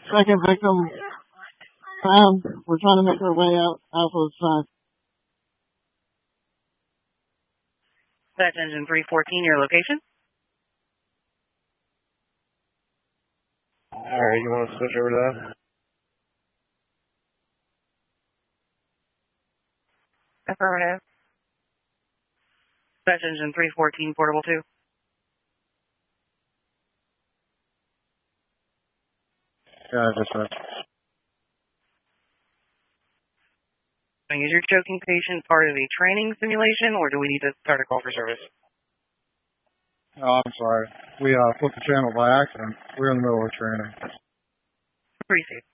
Second victim found. We're trying to make our way out Alpha side. That's engine 314, your location? Alright, you want to switch over to that? Affirmative. That's engine 314, portable 2. Yeah, just right. Is your choking patient part of a training simulation, or do we need to start a call for service? Oh, I'm sorry. We flipped the channel by accident. We're in the middle of training. Pretty safe.